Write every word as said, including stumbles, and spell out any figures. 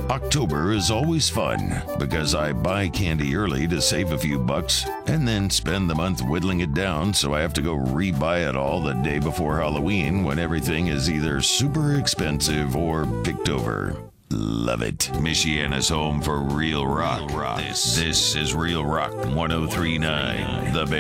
October is always fun because I buy candy early to save a few bucks and then spend the month whittling it down so I have to go re-buy it all the day before Halloween when everything is either super expensive or picked over. Love it. Michiana's home for real rock. This, this is Real Rock ten thirty-nine, The Bay.